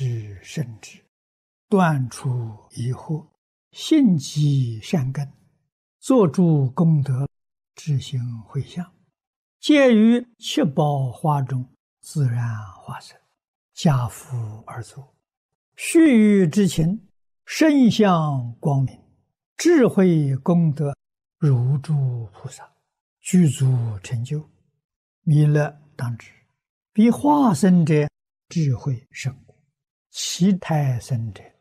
之圣智，断除疑惑，信积善根，做诸功德，知行回向，皆于七宝花中自然化生，家福而作。须臾之情，身相光明，智慧功德如诸菩萨，具足成就。弥勒当知，彼化生者智慧甚广，其胎生者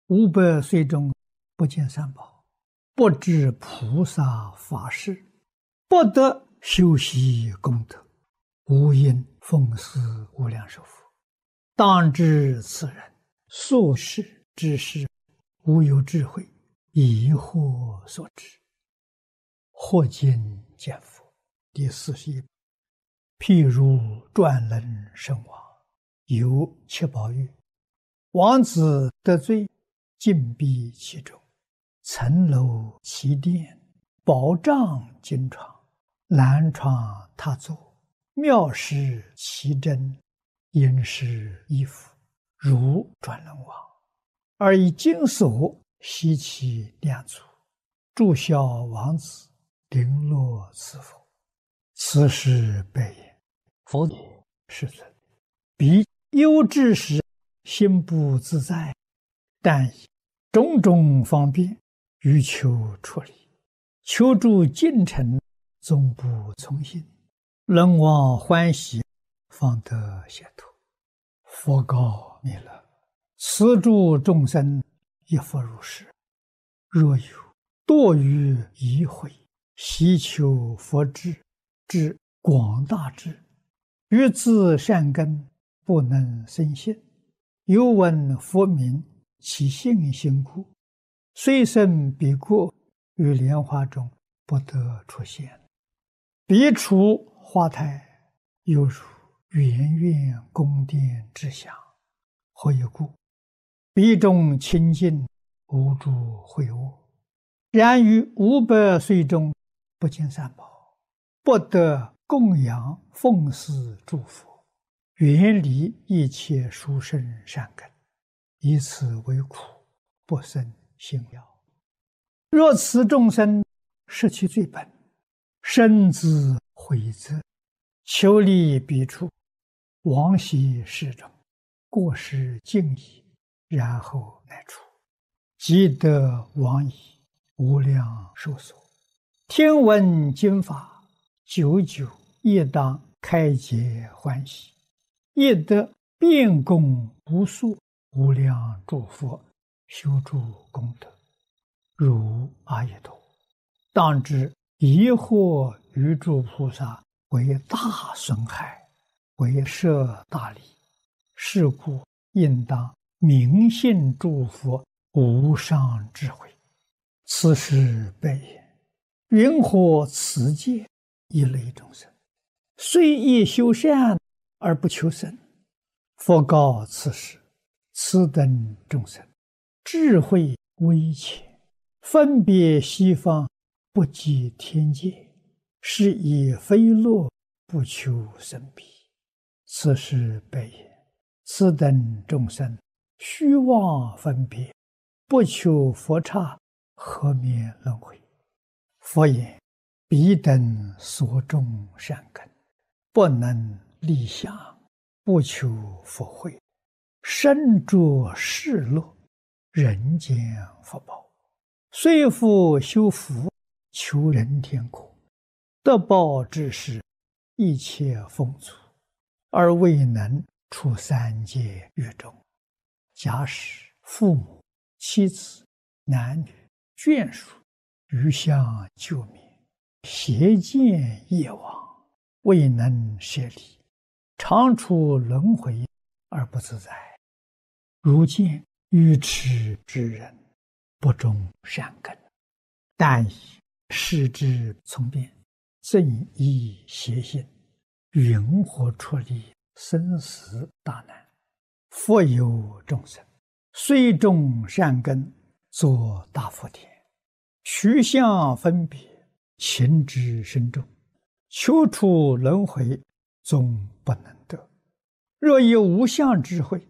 500岁中不见三宝，不知菩萨法事，不得修习功德，无因奉祀无量寿佛。当知此人所事之事，无有智慧，疑惑所致。或今见佛第41。譬如转轮圣王，有七宝玉，王子得罪，禁闭其中，层楼其殿，宝帐金床，蓝床榻座，妙饰其真，殷实衣服，如转轮王，而以金锁悉其两足，祝孝王子，绫罗赐佛。此时白言：佛也，世尊，彼忧之时，心不自在，但以种种方便，欲求出离，求助进程，总不从心，人王欢喜，方得解脱。佛告弥勒：此诸众生亦复如是。若有堕于疑慧，希求佛智，之广大智，于自善根不能生信，有闻佛名，其信心故，虽生彼国，于莲花中不得出现。彼处花台，犹如圆圆宫殿之祥。何以故？彼中清净，无诸秽恶。然于500岁中，不见三宝，不得供养奉祀诸佛，远离一切殊胜善根，以此为苦，不生信要。若此众生失其罪本，深自悔责，求离彼处，往昔世中，过失尽已，然后乃出，即得往矣，无量寿所。听闻经法，久久亦当开解欢喜，亦得遍供无数无量诸佛，修诸功德，如阿逸多。当知疑惑于诸菩萨，为大损害，为摄大利。是故应当明信诸佛无上智慧。此时白言：云何此界一类众生，虽亦修善而不求生？佛告此时：此等众生，智慧微浅，分别西方，不及天界，是以非乐，不求生彼。此时白言：此等众生，虚妄分别，不求佛刹，何免轮回？佛言：彼等所种善根，不能立想，不求佛慧，身着世乐，人间福报，虽复修福，求人天国，得报之时，一切丰足，而未能出三界狱中。假使父母、妻子、男女、眷属余相救灭，邪见业往，未能舍离，常处轮回而不自在。如见愚痴之人，不种善根，但以视之从变，正依邪心，云何出离生死大难？佛有众生，虽种善根，作大福田，取相分别，情之深重，求出轮回，终不能得。若有无相智慧，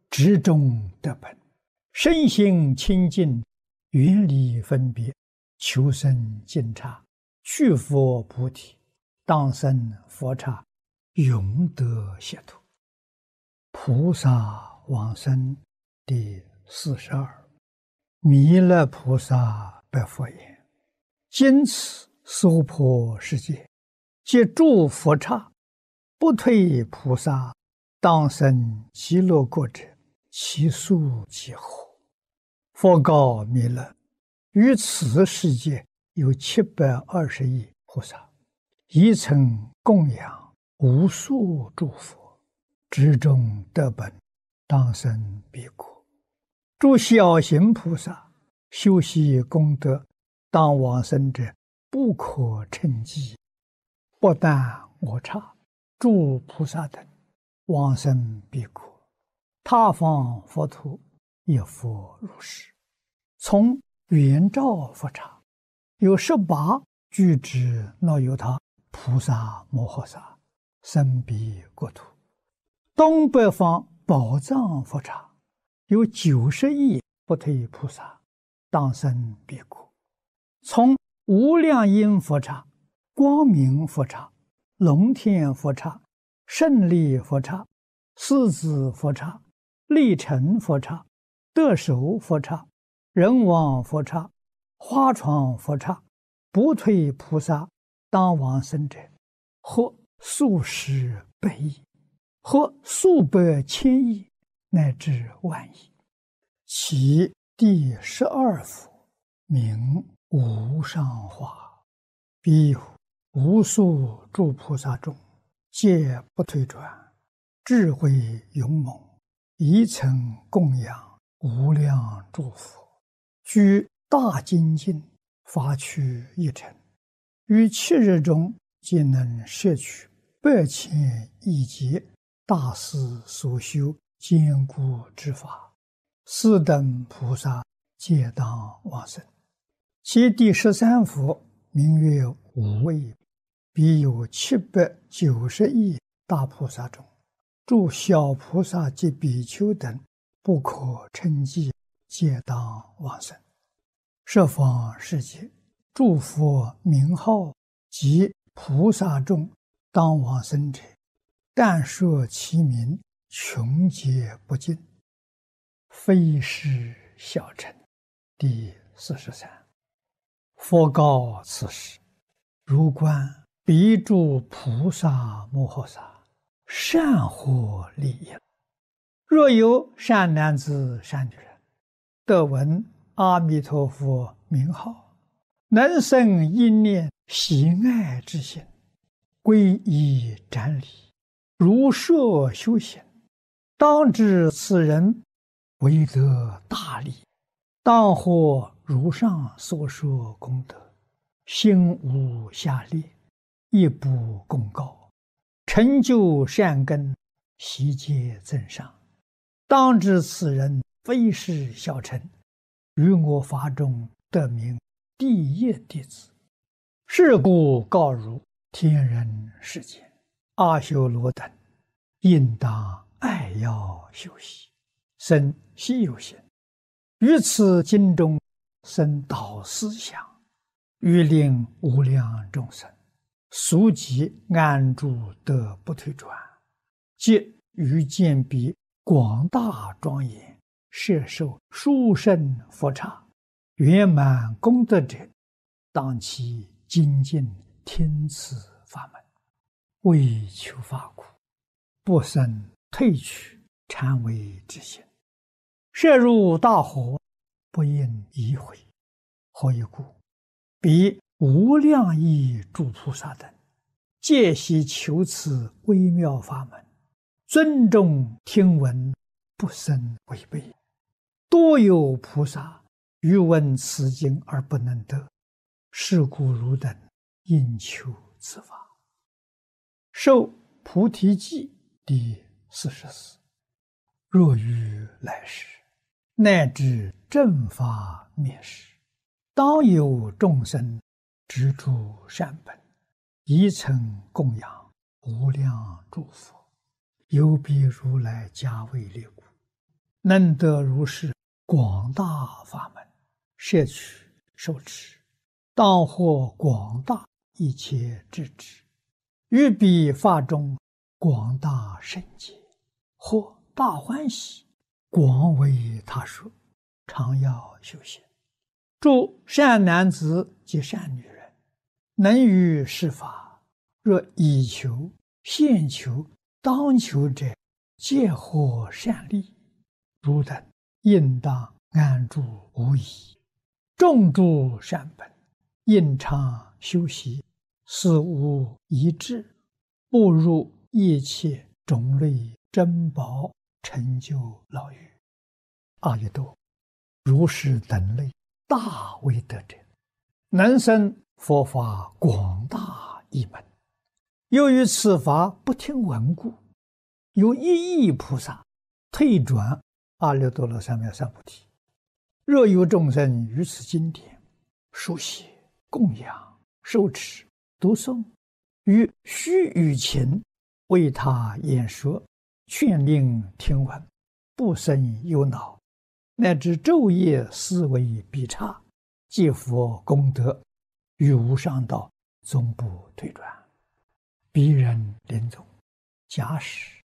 执中得本，身心清净，远离分别，求生净刹，去佛菩提，当生佛刹，永得解脱。菩萨往生第42。弥勒菩萨白佛言：今此娑婆世界，皆诸佛刹，不退菩萨，当生极乐国者，其数几何？佛告弥勒：于此世界有720亿菩萨，一曾供养无数诸佛，执中得本，当生彼国。诸小行菩萨修习功德，当往生者不可称计。不但我刹，诸菩萨等往生彼国，他方佛土也复如是。从圆照佛刹，有18具之那由他菩萨摩诃萨生彼国土。东北方宝藏佛刹，有90亿不退菩萨，当生彼国。从无量音佛刹、光明佛刹、龙天佛刹、胜利佛刹、狮子佛刹、力成佛刹、得手佛刹、人王佛刹、花床佛刹，不退菩萨当往生者，或数十百亿，或数百千亿，乃至万亿。其第12佛名无上化，彼有无数诸菩萨中，皆不退转，智慧勇猛，一曾供养无量诸佛，居大精进，发趣一尘，于7日中皆能摄取8千亿劫大师所修坚固之法，四等菩萨皆当往生。其第13佛名曰无畏，彼有790亿大菩萨中，诸小菩萨及比丘等不可称计，皆当往生。十方世界诸佛名号及菩萨众当往生者，但说其名，穷劫不尽，非是小乘。第43。佛告此时：如观彼诸菩萨摩诃萨，善获利益。若有善男子善女人，得闻阿弥陀佛名号，能生一念喜爱之心，皈依瞻礼，如设修行，当知此人为得大利，当获如上所说功德，心无下劣，一不公告，成就善根，悉皆增上。当知此人非是小乘，于我法中得名第一弟子。是故告汝天人世间阿修罗等，应当爱要修习，生希有行，于此经中生导思想，欲令无量众生速即安住得不退转，即于见彼广大庄严，摄受殊胜佛刹，圆满功德者，当其精进听此法门，为求法苦，不生退去禅为之心，摄入大火，不应移回。何以故？彼无量亿诸菩萨等，皆悉求此微妙法门，尊重听闻，不生违背。多有菩萨欲闻此经而不能得，是故汝等应求此法。受菩提记第44。若于来世，乃至正法灭世，当有众生执诸善本，一曾供养无量诸佛，有彼如来加为列故， 能得如是广大法门，摄取受持，当获广大一切智智，于彼法中广大圣解，或大欢喜，广为他说，常要修行。诸善男子及善女人，能于是法，若以求、现求、当求者，皆获善利。汝等应当安住无疑，种诸善本，应常修习，死无遗志，步入一切种类珍宝，成就老狱。阿逸多，如是等类大威德者，能生佛法广大一门。由于此法不听闻故，有一亿菩萨退转阿耨多罗三藐三菩提。若有众生于此经典书写、供养、受持、读诵，于须臾前为他演说，劝令听闻，不生忧恼，乃至昼夜思维必差，皆佛功德，于无上道终不退转。彼人临终，假使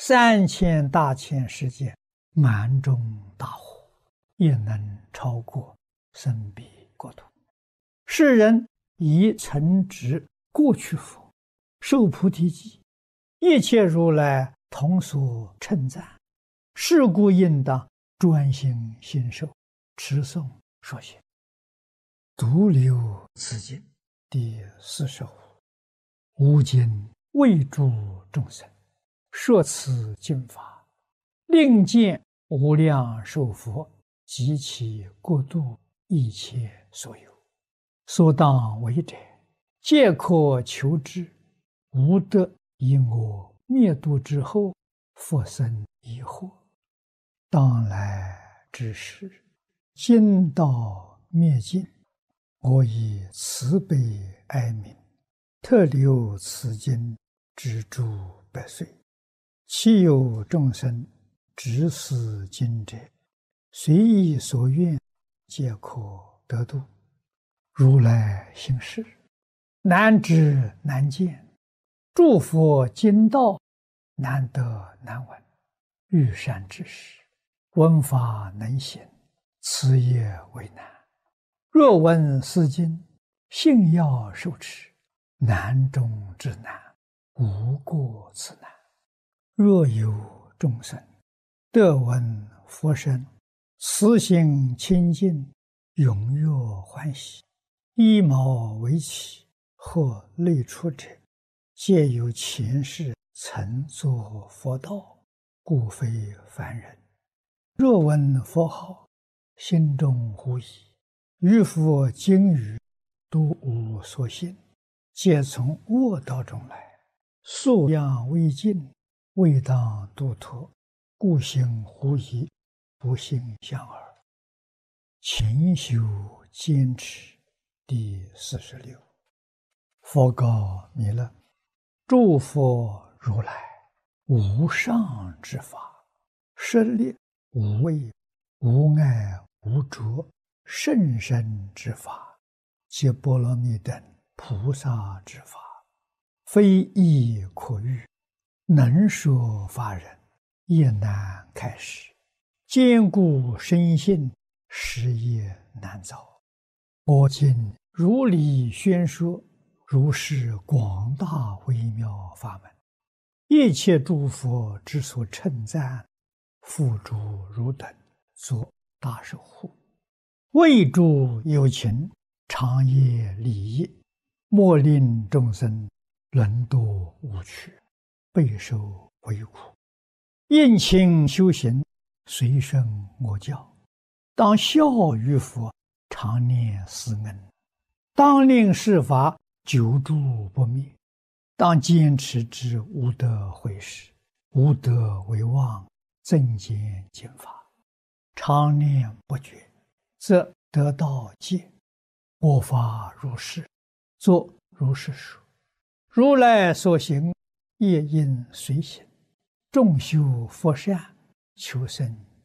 3000大千世界满中大火，也能超过生彼国土。世人以诚执过去佛，受菩提记，一切如来同所称赞。是故应当专心信受，持诵说学。独留此经第45。吾今为诸众生说此经法，令见无量寿佛及其国度一切所有，所当为者，皆可求之。无得以我灭度之后，复生疑惑。当来之时，经道灭尽，我以慈悲哀悯，特留此经之诸百岁。其有众生执此经者，随意所愿，皆可得度。如来行事，难知难见，诸佛经道难得难闻。欲善知识，闻法能行，此也为难。若闻是经，信要受持，难中之难，无过此难。若有众生得闻佛声，慈心清净，踊跃欢喜，依毛为起，或类出者，皆有前世曾作佛道，故非凡人。若闻佛号，心中狐疑，于佛经语都无所信，皆从恶道中来，素养未尽，未当度脱，故行狐疑，不信相耳。勤修坚持第46。佛告弥勒：诸佛如来无上之法，舍利无畏、无碍、无着，甚深之法，皆波罗蜜等菩萨之法，非易可喻，能说法人也难开示，坚固深信，实也难造。我今如理宣说，如是广大微妙法门，一切诸佛之所称赞，付诸汝等作大守护，为诸有情，长夜利益，莫令众生沦堕无趣，备受为苦。应勤修行，随顺我教，当效于佛，常念思恩，当令是法久住不灭，当坚持之无得毁失，无得为妄，增减减法，常念不绝，则得道戒。我法如是，作如是说。如来所行，业应随行。众修佛善，求生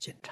经常。